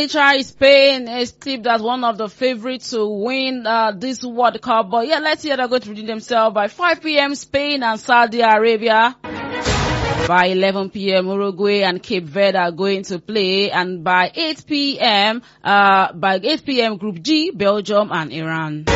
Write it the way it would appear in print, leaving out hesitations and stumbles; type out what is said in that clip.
literally Spain is tipped as one of the favorites to win this World Cup. But yeah, let's see how they're going to redeem themselves. By 5 p.m. Spain and Saudi Arabia. By 11 p.m. Uruguay and Cape Verde are going to play, and by 8 p.m. Group G, Belgium and Iran.